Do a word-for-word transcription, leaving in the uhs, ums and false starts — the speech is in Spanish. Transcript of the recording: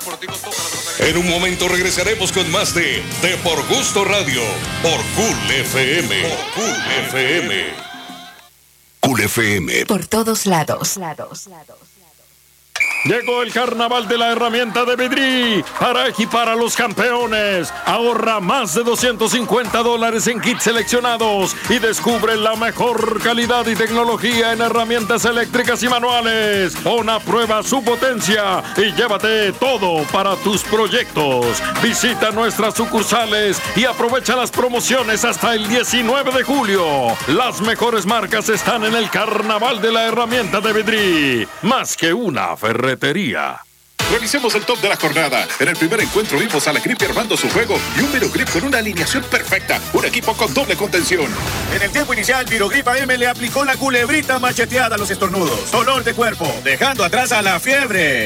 En un momento regresaremos con más de De Por Gusto Radio por Cool F M. Por Cool F M. Cool F M. Por todos lados. lados, lados. Llegó el carnaval de la herramienta de Vidri para equipar a los campeones. Ahorra más de doscientos cincuenta dólares en kits seleccionados y descubre la mejor calidad y tecnología en herramientas eléctricas y manuales. Pon a prueba su potencia y llévate todo para tus proyectos. Visita nuestras sucursales y aprovecha las promociones hasta el diecinueve de julio. Las mejores marcas están en el carnaval de la herramienta de Vidri. Más que una ferretería. Revisemos el top de la jornada. En el primer encuentro vimos a la Grip armando su juego y un Virogrip con una alineación perfecta. Un equipo con doble contención. En el tiempo inicial, Virogrip A M le aplicó la culebrita macheteada a los estornudos. Dolor de cuerpo, dejando atrás a la fiebre.